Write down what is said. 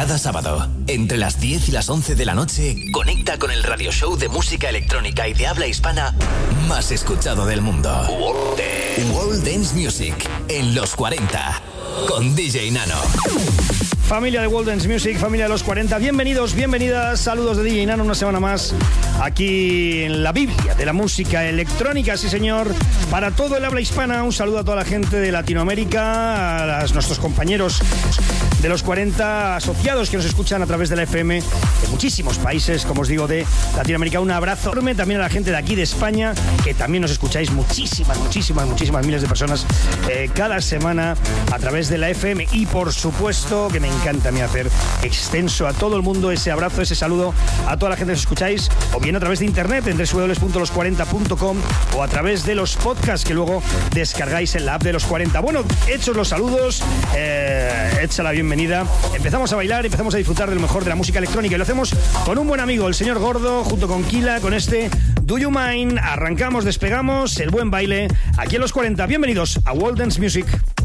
Cada sábado, entre las 10 y las 11 de la noche, conecta con el radio show de música electrónica y de habla hispana más escuchado del mundo. World Dance Music, en los 40, con DJ Nano. Familia de World Dance Music, familia de los 40, bienvenidos, bienvenidas, saludos de DJ Nano una semana más aquí en la Biblia de la música electrónica, sí señor, para todo el habla hispana. Un saludo a toda la gente de Latinoamérica, a nuestros compañeros de los 40 asociados que nos escuchan a través de la FM de muchísimos países, como os digo, de Latinoamérica. Un abrazo enorme también a la gente de aquí de España, que también nos escucháis muchísimas miles de personas cada semana a través de la FM. Y por supuesto que me encanta a mí hacer extenso a todo el mundo ese abrazo, ese saludo a toda la gente que os escucháis, o bien a través de internet en www.los40.com o a través de los podcasts que luego descargáis en la app de los 40. Bueno, hechos los saludos, hecha la bienvenida, empezamos a bailar, empezamos a disfrutar de lo mejor de la música electrónica, y lo hacemos con un buen amigo, el señor Gordo, junto con Kila, con este Do You Mind. Arrancamos, despegamos el buen baile aquí en los 40. Bienvenidos a World Dance Music.